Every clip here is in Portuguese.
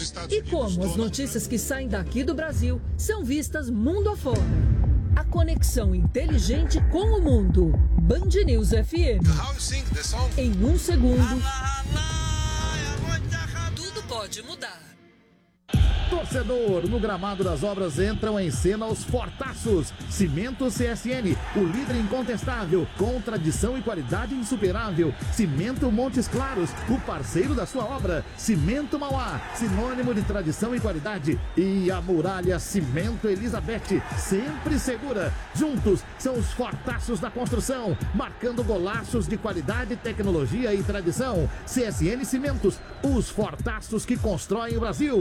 E como as notícias que saem daqui do Brasil são vistas mundo afora. A conexão inteligente com o mundo. Band News FM. Em um segundo, tudo pode mudar. Torcedor, no gramado das obras entram em cena os fortaços. Cimento CSN, o líder incontestável, com tradição e qualidade insuperável. Cimento Montes Claros, o parceiro da sua obra. Cimento Mauá, sinônimo de tradição e qualidade. E a Muralha Cimento Elizabeth, sempre segura. Juntos, são os fortaços da construção, marcando golaços de qualidade, tecnologia e tradição. CSN Cimentos, os fortaços que constroem o Brasil.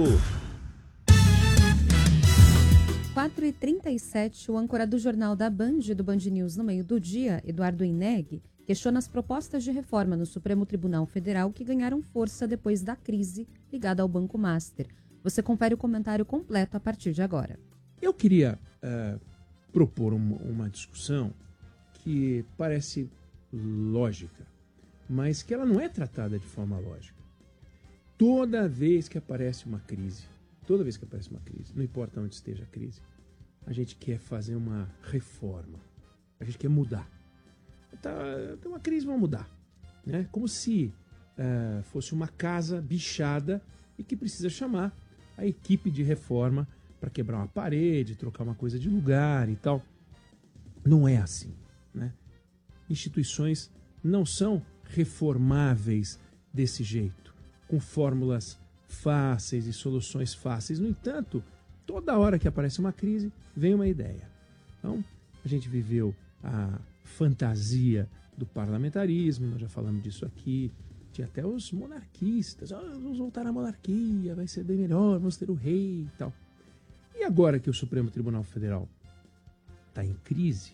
4h37, o âncora do Jornal da Band, do Band News no meio do dia, Eduardo Ineg, questiona as propostas de reforma no Supremo Tribunal Federal que ganharam força depois da crise ligada ao Banco Master. Você confere o comentário completo a partir de agora. Eu queria propor uma discussão que parece lógica, mas que ela não é tratada de forma lógica. Toda vez que aparece uma crise, não importa onde esteja a crise, a gente quer fazer uma reforma, a gente quer mudar. Tem uma crise, vamos mudar. Né? Como se fosse uma casa bichada e que precisa chamar a equipe de reforma para quebrar uma parede, trocar uma coisa de lugar e tal. Não é assim. Né? Instituições não são reformáveis desse jeito, com fórmulas fáceis e soluções fáceis. No entanto, toda hora que aparece uma crise, vem uma ideia. Então, a gente viveu a fantasia do parlamentarismo, nós já falamos disso aqui. Tinha até os monarquistas. Vamos voltar à monarquia, vai ser bem melhor, vamos ter o rei e tal. E agora que o Supremo Tribunal Federal está em crise,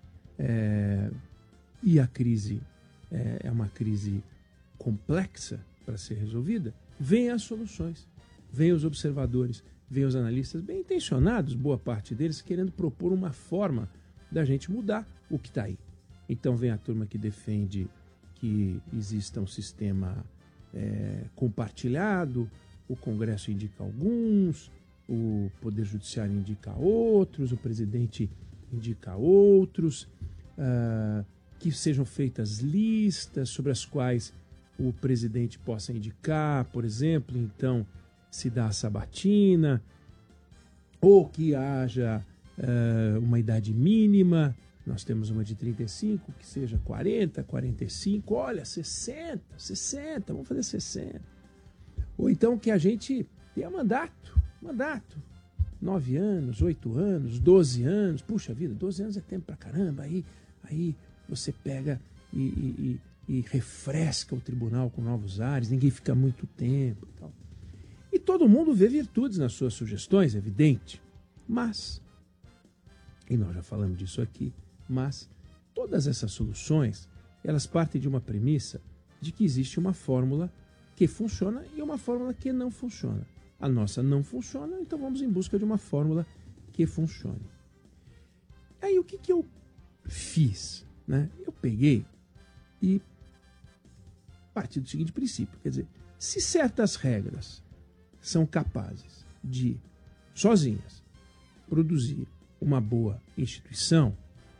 e a crise é uma crise complexa para ser resolvida, vêm as soluções, vêm os observadores, vêm os analistas bem intencionados, boa parte deles, querendo propor uma forma da gente mudar o que está aí. Então vem a turma que defende que exista um sistema compartilhado, o Congresso indica alguns, o Poder Judiciário indica outros, o presidente indica outros, que sejam feitas listas sobre as quais o presidente possa indicar, por exemplo, então se dá a sabatina, ou que haja uma idade mínima, nós temos uma de 35, que seja 40, 45, olha, 60, vamos fazer 60. Ou então que a gente tenha mandato, 9 anos, 8 anos, 12 anos, puxa vida, 12 anos é tempo pra caramba, aí você pega e refresca o tribunal com novos ares, ninguém fica muito tempo e tal. E todo mundo vê virtudes nas suas sugestões, é evidente. Mas, e nós já falamos disso aqui, mas todas essas soluções, elas partem de uma premissa de que existe uma fórmula que funciona e uma fórmula que não funciona. A nossa não funciona, então vamos em busca de uma fórmula que funcione. Aí o que eu fiz? Né? Eu peguei e parti do seguinte princípio, quer dizer, se certas regras são capazes de, sozinhas, produzir uma boa instituição,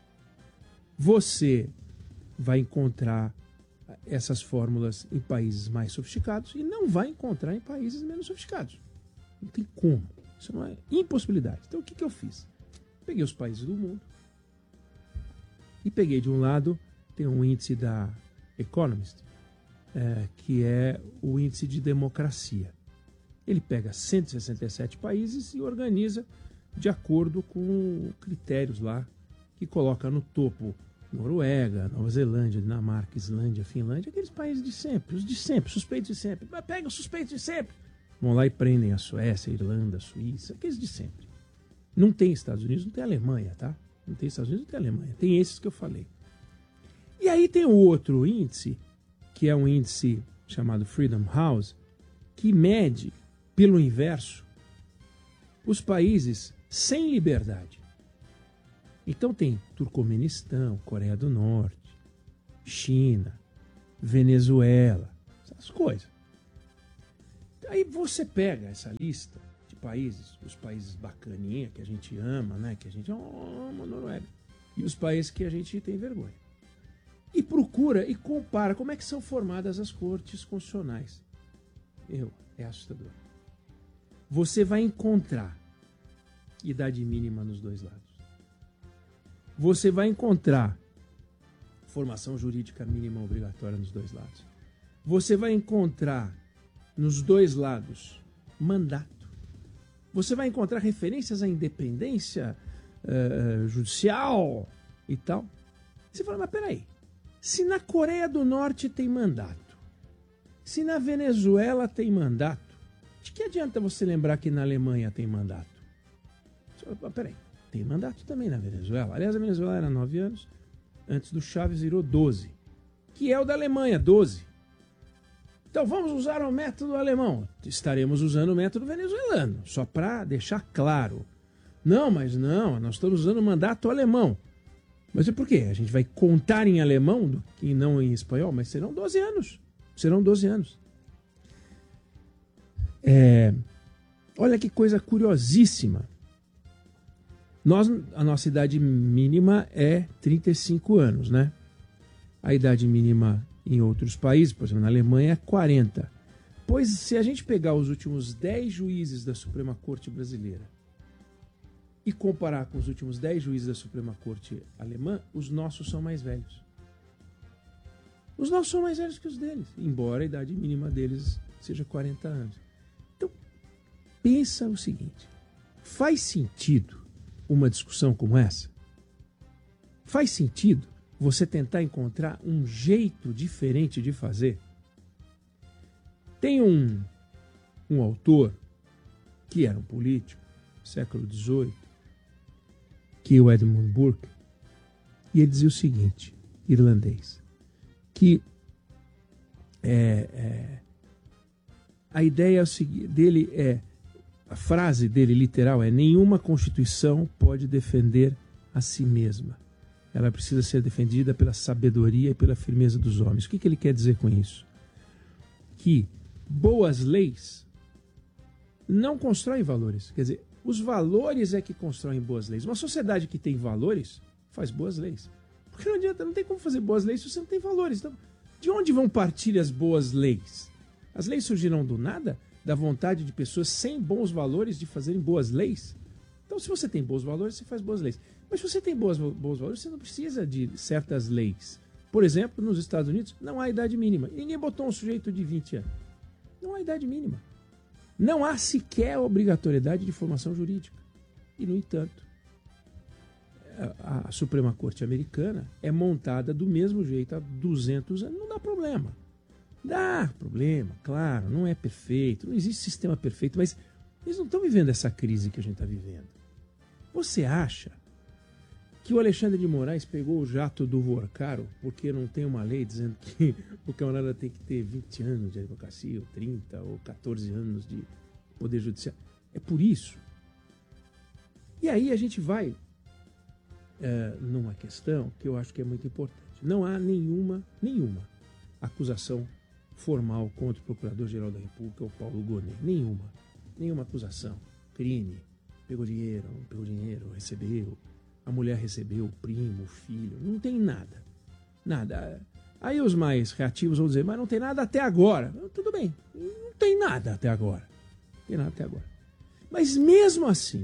você vai encontrar essas fórmulas em países mais sofisticados e não vai encontrar em países menos sofisticados. Não tem como. Isso não é impossibilidade. Então o que eu fiz? Peguei os países do mundo e peguei de um lado, tem um índice da Economist, que é o índice de democracia. Ele pega 167 países e organiza de acordo com critérios lá, que coloca no topo Noruega, Nova Zelândia, Dinamarca, Islândia, Finlândia, aqueles países de sempre, os de sempre, suspeitos de sempre. Mas pega os suspeitos de sempre. Vão lá e prendem a Suécia, a Irlanda, a Suíça, aqueles de sempre. Não tem Estados Unidos, não tem Alemanha, tá? Não tem Estados Unidos, não tem Alemanha. Tem esses que eu falei. E aí tem o outro índice, que é um índice chamado Freedom House, que mede, pelo inverso, os países sem liberdade. Então tem Turcomenistão, Coreia do Norte, China, Venezuela, essas coisas. Aí você pega essa lista de países, os países bacaninha que a gente ama, né? Que a gente ama a Noruega. E os países que a gente tem vergonha. E procura e compara como é que são formadas as cortes constitucionais. É assustador. Você vai encontrar idade mínima nos dois lados. Você vai encontrar formação jurídica mínima obrigatória nos dois lados. Você vai encontrar nos dois lados mandato. Você vai encontrar referências à independência judicial e tal. Você fala, mas peraí, se na Coreia do Norte tem mandato, se na Venezuela tem mandato, de que adianta você lembrar que na Alemanha tem mandato? Peraí, tem mandato também na Venezuela. Aliás, a Venezuela era 9 anos, antes do Chávez virou 12, que é o da Alemanha, 12. Então vamos usar o método alemão. Estaremos usando o método venezuelano, só para deixar claro. Não, mas não, nós estamos usando o mandato alemão. Mas é por quê? A gente vai contar em alemão e não em espanhol, mas serão 12 anos. Serão 12 anos. Olha que coisa curiosíssima. A nossa idade mínima é 35 anos, né? A idade mínima em outros países, por exemplo, na Alemanha, é 40. Pois se a gente pegar os últimos 10 juízes da Suprema Corte brasileira e comparar com os últimos 10 juízes da Suprema Corte alemã, os nossos são mais velhos. Os nossos são mais velhos que os deles, embora a idade mínima deles seja 40 anos. Então, pensa o seguinte, faz sentido uma discussão como essa? Faz sentido você tentar encontrar um jeito diferente de fazer? Tem um autor que era um político, século XVIII, que é o Edmund Burke, e ele dizia o seguinte, irlandês, que a ideia dele a frase dele literal é: nenhuma Constituição pode defender a si mesma. Ela precisa ser defendida pela sabedoria e pela firmeza dos homens. O que ele quer dizer com isso? Que boas leis não constroem valores. Quer dizer, os valores é que constroem boas leis. Uma sociedade que tem valores faz boas leis. Porque não adianta, não tem como fazer boas leis se você não tem valores. Então, de onde vão partir as boas leis? As leis surgirão do nada? Da vontade de pessoas sem bons valores de fazerem boas leis? Então, se você tem bons valores, você faz boas leis. Mas se você tem bons valores, você não precisa de certas leis. Por exemplo, nos Estados Unidos, não há idade mínima. Ninguém botou um sujeito de 20 anos. Não há idade mínima. Não há sequer obrigatoriedade de formação jurídica. E, no entanto, a Suprema Corte americana é montada do mesmo jeito há 200 anos. Não dá problema. Dá problema, claro, não é perfeito, não existe sistema perfeito, mas eles não estão vivendo essa crise que a gente está vivendo. Você acha que o Alexandre de Moraes pegou o jato do Vorcaro porque não tem uma lei dizendo que o camarada tem que ter 20 anos de advocacia, ou 30, ou 14 anos de poder judiciário? É por isso. E aí a gente vai numa questão que eu acho que é muito importante. Não há nenhuma acusação formal contra o Procurador-Geral da República, o Paulo Gonet. Nenhuma acusação. Crime. Pegou dinheiro, não pegou dinheiro, recebeu. A mulher recebeu, o primo, o filho. Não tem nada. Nada. Aí os mais reativos vão dizer, mas não tem nada até agora. Tudo bem. Não tem nada até agora. Mas mesmo assim,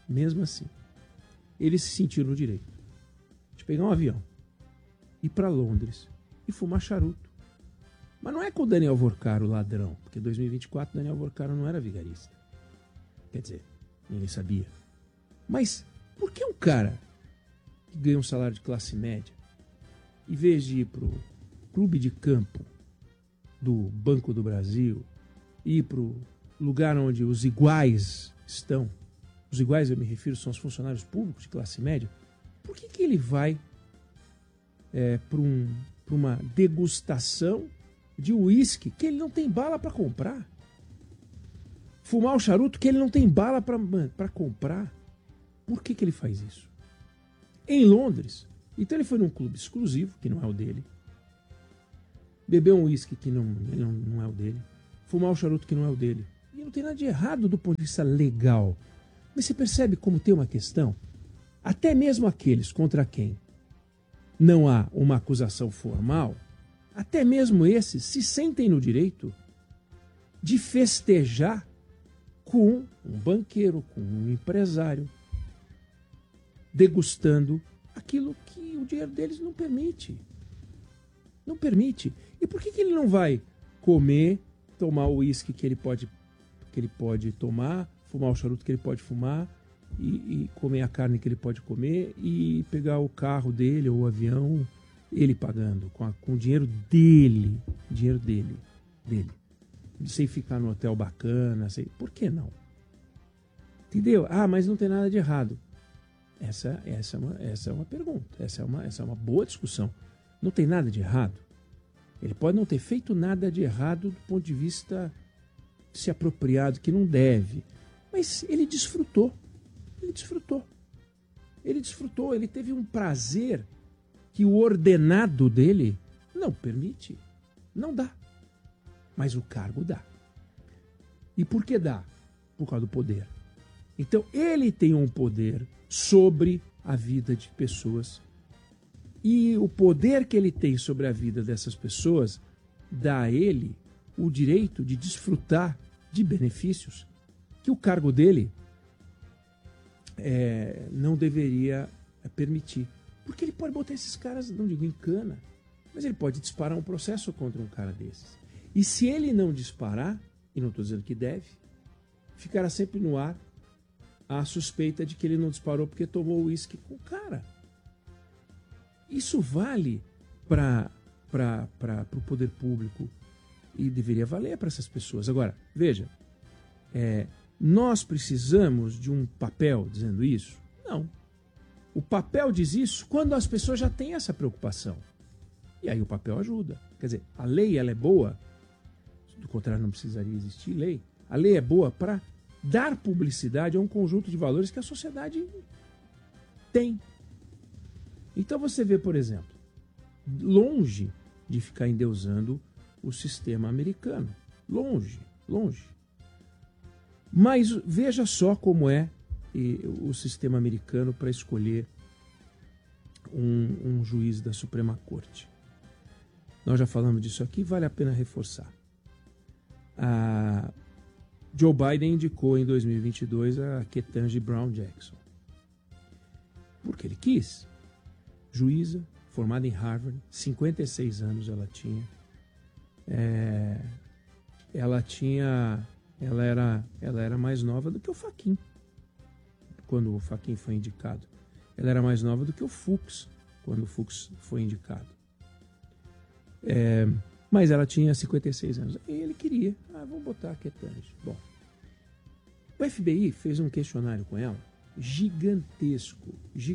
eles se sentiram no direito de pegar um avião, ir para Londres e fumar charuto. Mas não é com o Daniel Vorcaro ladrão, porque em 2024 o Daniel Vorcaro não era vigarista. Quer dizer, ninguém sabia. Mas por que um cara que ganha um salário de classe média, em vez de ir pro clube de campo do Banco do Brasil, ir pro lugar onde os iguais estão, os iguais eu me refiro são os funcionários públicos de classe média, por que ele vai para uma degustação de uísque que ele não tem bala para comprar? Fumar o charuto que ele não tem bala para comprar? Por que ele faz isso? Em Londres, então ele foi num clube exclusivo, que não é o dele, bebeu um uísque que não é o dele, fumar o charuto que não é o dele, não tem nada de errado do ponto de vista legal. Mas você percebe como tem uma questão? Até mesmo aqueles contra quem não há uma acusação formal, até mesmo esses se sentem no direito de festejar com um banqueiro, com um empresário, degustando aquilo que o dinheiro deles não permite. Não permite. E por que ele não vai comer, tomar o uísque que ele pode tomar, fumar o charuto que ele pode fumar, e comer a carne que ele pode comer, e pegar o carro dele ou o avião, ele pagando, com o dinheiro dele, sem ficar no hotel bacana, por que não? Entendeu? Ah, mas não tem nada de errado. Essa é uma pergunta, essa é uma boa discussão. Não tem nada de errado. Ele pode não ter feito nada de errado do ponto de vista de se apropriado, que não deve. Mas ele desfrutou. Ele teve um prazer que o ordenado dele não permite. Não dá. Mas o cargo dá. E por que dá? Por causa do poder. Então, ele tem um poder sobre a vida de pessoas. E o poder que ele tem sobre a vida dessas pessoas dá a ele o direito de desfrutar de benefícios que o cargo dele não deveria permitir. Porque ele pode botar esses caras, não digo em cana, mas ele pode disparar um processo contra um cara desses. E se ele não disparar, e não estou dizendo que deve, ficará sempre no ar a suspeita de que ele não disparou porque tomou uísque com o cara. Isso vale para o poder público e deveria valer para essas pessoas. Agora, veja, nós precisamos de um papel dizendo isso? Não. O papel diz isso quando as pessoas já têm essa preocupação. E aí o papel ajuda. Quer dizer, a lei ela é boa, do contrário não precisaria existir lei. A lei é boa para dar publicidade a um conjunto de valores que a sociedade tem. Então você vê, por exemplo, longe de ficar endeusando o sistema americano. Longe. Mas veja só como é o sistema americano para escolher um juiz da Suprema Corte. Nós já falamos disso aqui, vale a pena reforçar. Joe Biden indicou em 2022 a Ketanji Brown Jackson. Porque ele quis. Juíza, formada em Harvard, 56 anos ela tinha. Ela era mais nova do que o Fachin, quando o Fachin foi indicado. Ela era mais nova do que o Fuchs, quando o Fuchs foi indicado. Mas ela tinha 56 anos. E ele queria. Vamos botar a Ketanji. Bom, o FBI fez um questionário com ela gigantesco.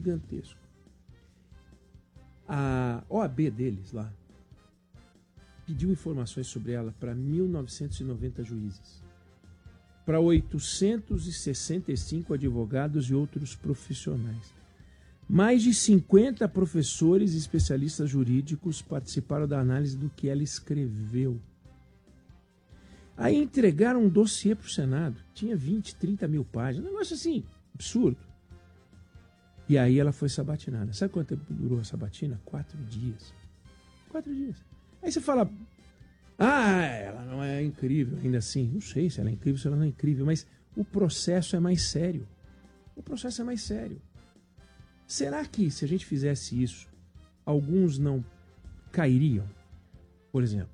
A OAB deles lá pediu informações sobre ela para 1.990 juízes, para 865 advogados e outros profissionais. Mais de 50 professores e especialistas jurídicos participaram da análise do que ela escreveu. Aí entregaram um dossiê para o Senado, tinha 20, 30 mil páginas, um negócio assim, absurdo. E aí ela foi sabatinada. Sabe quanto tempo durou a sabatina? 4 dias. 4 dias. Aí você fala, ela não é incrível ainda assim. Não sei se ela é incrível, se ela não é incrível, mas o processo é mais sério. Será que se a gente fizesse isso, alguns não cairiam? Por exemplo,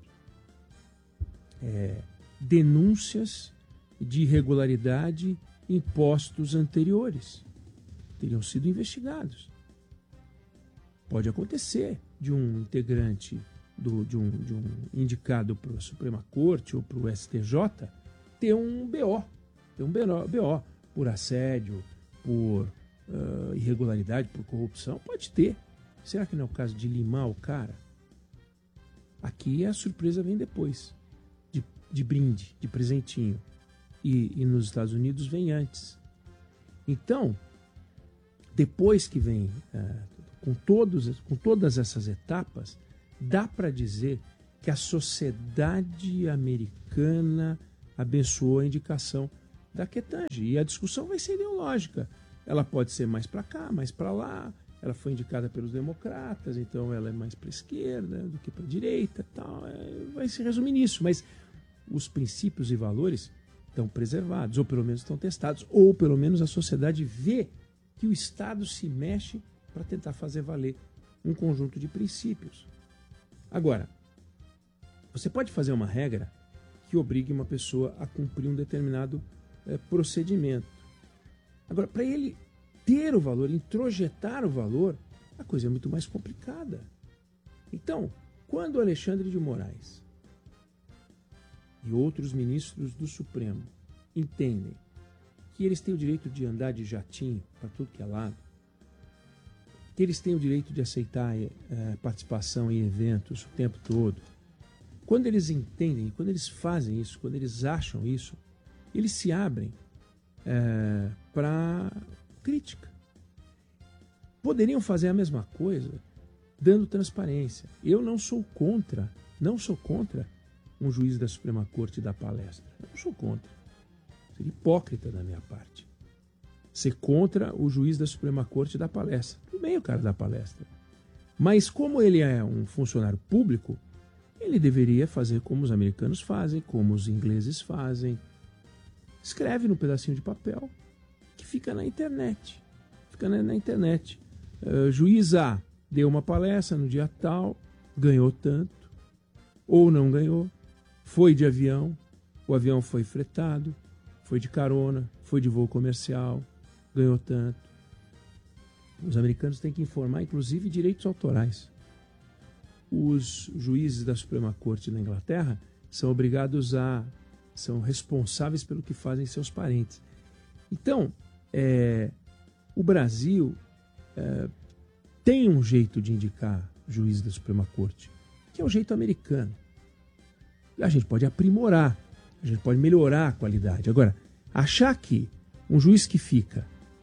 denúncias de irregularidade em postos anteriores teriam sido investigados. Pode acontecer de um integrante de um indicado para a Suprema Corte ou para o STJ ter um BO por assédio, por irregularidade, por corrupção. Pode ter. Será que não é o caso de limar o cara? Aqui a surpresa vem depois, de brinde, de presentinho. E nos Estados Unidos vem antes. Então, depois que vem com todas essas etapas, dá para dizer que a sociedade americana abençoou a indicação da Ketanji. E a discussão vai ser ideológica. Ela pode ser mais para cá, mais para lá. Ela foi indicada pelos democratas, então ela é mais para a esquerda do que para a direita. Tal. Vai se resumir nisso. Mas os princípios e valores estão preservados, ou pelo menos estão testados, ou pelo menos a sociedade vê que o Estado se mexe para tentar fazer valer um conjunto de princípios. Agora, você pode fazer uma regra que obrigue uma pessoa a cumprir um determinado procedimento. Agora, para ele ter o valor, introjetar o valor, a coisa é muito mais complicada. Então, quando Alexandre de Moraes e outros ministros do Supremo entendem que eles têm o direito de andar de jatinho para tudo que é lado, que eles têm o direito de aceitar participação em eventos o tempo todo, quando eles entendem, quando eles fazem isso, quando eles acham isso, eles se abrem para crítica. Poderiam fazer a mesma coisa dando transparência. Eu não sou contra um juiz da Suprema Corte dar palestra. Eu não sou contra. Seria hipócrita da minha parte ser contra o juiz da Suprema Corte dar palestra. Tudo bem o cara dar palestra. Mas como ele é um funcionário público, ele deveria fazer como os americanos fazem, como os ingleses fazem. Escreve num pedacinho de papel que fica na internet. Fica na internet. Juiz A deu uma palestra no dia tal, ganhou tanto, ou não ganhou, foi de avião, o avião foi fretado, foi de carona, foi de voo comercial, ganhou tanto. Os americanos têm que informar, inclusive, direitos autorais. Os juízes da Suprema Corte na Inglaterra são são responsáveis pelo que fazem seus parentes. Então, o Brasil tem um jeito de indicar juízes da Suprema Corte, que é o jeito americano. A gente pode aprimorar, a gente pode melhorar a qualidade. Agora, achar que um juiz que fica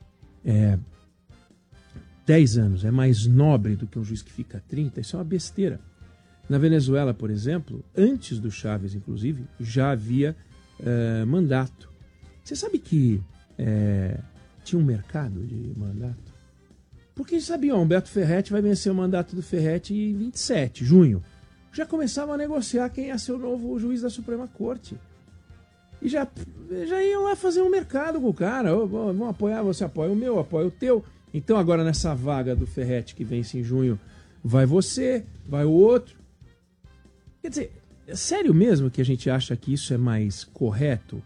10 anos é mais nobre do que um juiz que fica 30, isso é uma besteira. Na Venezuela, por exemplo, antes do Chávez, inclusive, já havia mandato. Você sabe que tinha um mercado de mandato? Porque sabiam, Humberto Ferretti vai vencer o mandato do Ferretti em 27, junho. Já começavam a negociar quem ia ser o novo juiz da Suprema Corte. E já iam lá fazer um mercado com o cara. Vamos apoiar, você apoia o meu, apoia o teu. Então agora nessa vaga do Ferretti que vence em junho, vai você, vai o outro. Quer dizer, é sério mesmo que a gente acha que isso é mais correto?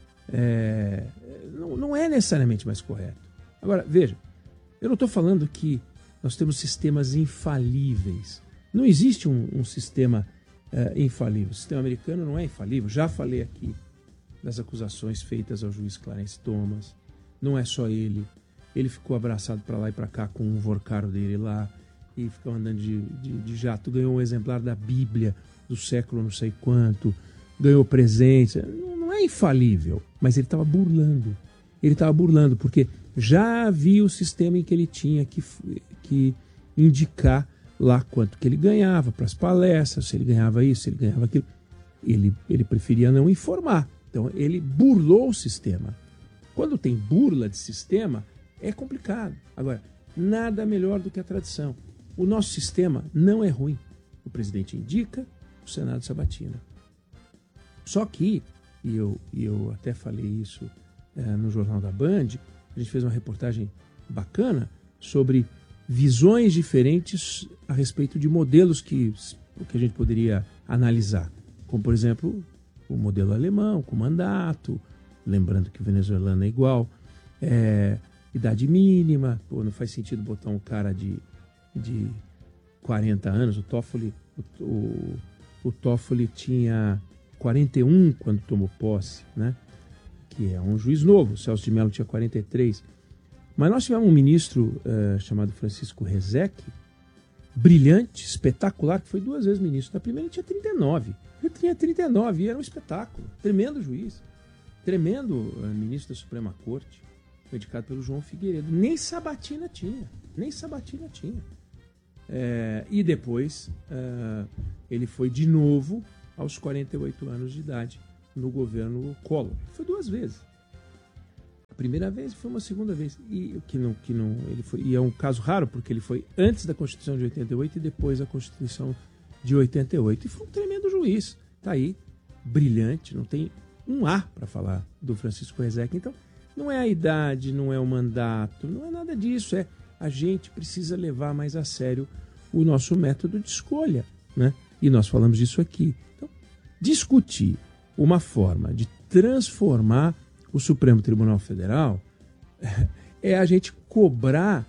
Não é necessariamente mais correto. Agora, veja, eu não estou falando que nós temos sistemas infalíveis. Não existe um sistema infalível. O sistema americano não é infalível. Já falei aqui das acusações feitas ao juiz Clarence Thomas. Não é só ele. Ele ficou abraçado para lá e para cá com um vorcaro dele lá e ficou andando de jato. Ganhou um exemplar da Bíblia do século não sei quanto. Ganhou presente. Não é infalível, mas ele estava burlando. Ele estava burlando porque já havia o sistema em que ele tinha que indicar lá quanto que ele ganhava para as palestras, se ele ganhava isso, se ele ganhava aquilo. Ele preferia não informar. Então, ele burlou o sistema. Quando tem burla de sistema, é complicado. Agora, nada melhor do que a tradição. O nosso sistema não é ruim. O presidente indica, o Senado sabatina. Só que, e eu até falei isso no Jornal da Band, a gente fez uma reportagem bacana sobre visões diferentes a respeito de modelos que a gente poderia analisar. Como, por exemplo, o modelo alemão, com mandato, lembrando que o venezuelano é igual, idade mínima, não faz sentido botar um cara de 40 anos, o Toffoli tinha 41 quando tomou posse, né? Que é um juiz novo, o Celso de Mello tinha 43. Mas nós tivemos um ministro chamado Francisco Rezec, brilhante, espetacular, que foi 2 vezes ministro. Na primeira ele tinha 39. Ele tinha 39 e era um espetáculo. Tremendo juiz. Tremendo ministro da Suprema Corte. Foi indicado pelo João Figueiredo. Nem sabatina tinha. E depois ele foi de novo, aos 48 anos de idade, no governo Collor. Foi 2 vezes. A primeira vez foi uma segunda vez. E é um caso raro, porque ele foi antes da Constituição de 88 e depois da Constituição de 88. E foi um tremendo juiz. Tá aí, brilhante, não tem um A para falar do Francisco Rezec. Então, não é a idade, não é o mandato, não é nada disso. É a gente precisa levar mais a sério o nosso método de escolha, né? E nós falamos disso aqui. Então, discutir uma forma de transformar o Supremo Tribunal Federal é a gente cobrar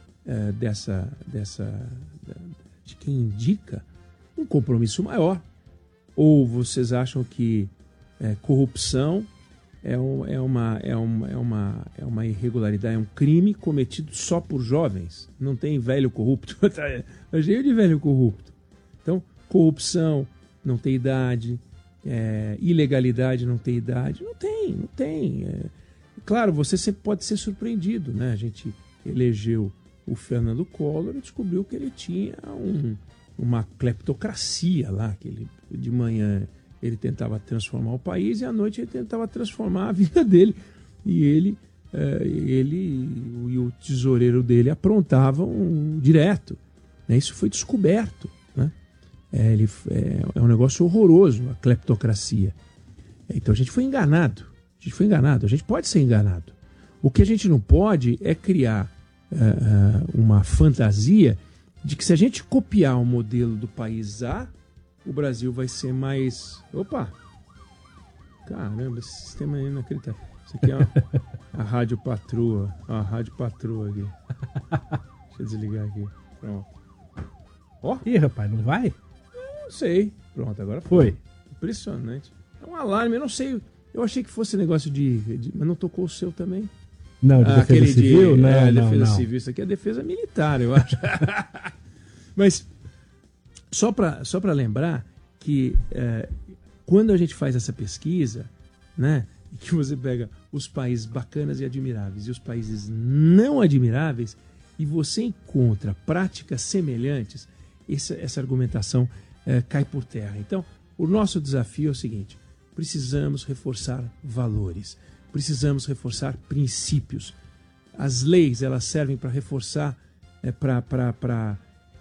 de quem indica um compromisso maior. Ou vocês acham que corrupção é uma irregularidade, é um crime cometido só por jovens? Não tem velho corrupto? Tá cheio de velho corrupto. Então, corrupção não tem idade, ilegalidade não tem idade. Não tem. Claro, você sempre pode ser surpreendido, né? A gente elegeu o Fernando Collor e descobriu que ele tinha uma cleptocracia lá, que ele, de manhã ele tentava transformar o país e à noite ele tentava transformar a vida dele. E ele e o tesoureiro dele aprontavam direto, né? Isso foi descoberto, né? É um negócio horroroso, a cleptocracia. Então a gente foi enganado. A gente pode ser enganado. O que a gente não pode é criar uma fantasia de que se a gente copiar o modelo do país A, o Brasil vai ser mais... Opa! Caramba, esse sistema é inacreditável. Isso aqui é a Rádio Patroa. A Rádio Patroa aqui. Deixa eu desligar aqui. Pronto. Ó. Ih, rapaz, não vai? Não sei. Pronto, agora foi. Impressionante. É um alarme, eu não sei. Eu achei que fosse negócio mas não tocou o seu também? Não, de defesa civil? Não, defesa civil. Isso aqui é defesa militar, eu acho. Mas só para lembrar que quando a gente faz essa pesquisa, né, que você pega os países bacanas e admiráveis e os países não admiráveis, e você encontra práticas semelhantes, essa argumentação cai por terra. Então, o nosso desafio é o seguinte: precisamos reforçar valores, precisamos reforçar princípios. As leis, elas servem para reforçar, para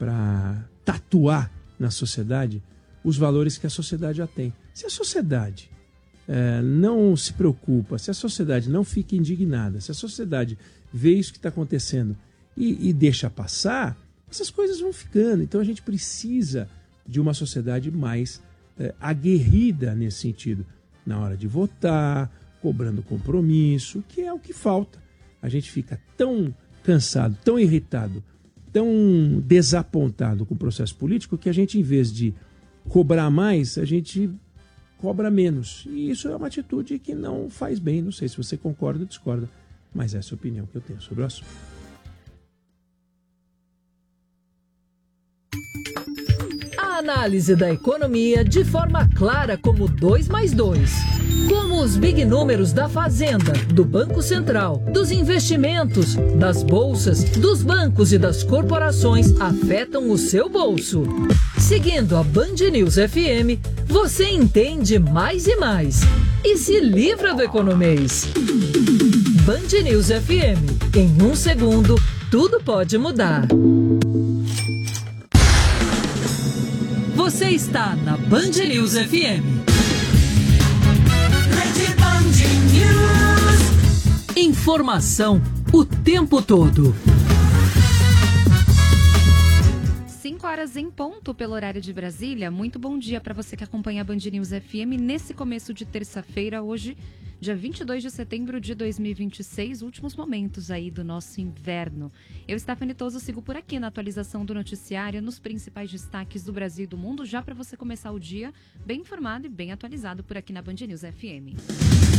tatuar na sociedade os valores que a sociedade já tem. Se a sociedade não se preocupa, se a sociedade não fica indignada, se a sociedade vê isso que está acontecendo e deixa passar, essas coisas vão ficando. Então a gente precisa de uma sociedade mais aguerrida nesse sentido, na hora de votar, cobrando compromisso, que é o que falta. A gente fica tão cansado, tão irritado, tão desapontado com o processo político que a gente, em vez de cobrar mais, a gente cobra menos. E isso é uma atitude que não faz bem. Não sei se você concorda ou discorda, mas essa é a opinião que eu tenho sobre o assunto. A análise da economia de forma clara como 2 mais 2. Como os big números da Fazenda, do Banco Central, dos investimentos, das bolsas, dos bancos e das corporações afetam o seu bolso. Seguindo a Band News FM, você entende mais e mais. E se livra do economês. Band News FM. Em 1 segundo, tudo pode mudar. Você está na Band News FM. Informação o tempo todo. 5 horas em ponto pelo horário de Brasília. Muito bom dia para você que acompanha a Band News FM nesse começo de terça-feira, hoje, dia 22 de setembro de 2026, últimos momentos aí do nosso inverno. Eu, Stephanie Toso, sigo por aqui na atualização do noticiário, nos principais destaques do Brasil e do mundo, já para você começar o dia bem informado e bem atualizado por aqui na Band News FM.